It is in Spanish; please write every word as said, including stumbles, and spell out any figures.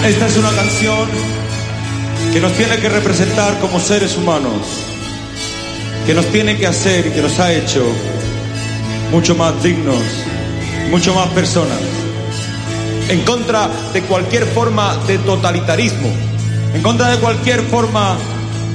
Esta es una canción que nos tiene que representar como seres humanos, que nos tiene que hacer y que nos ha hecho mucho más dignos, mucho más personas, en contra de cualquier forma de totalitarismo, en contra de cualquier forma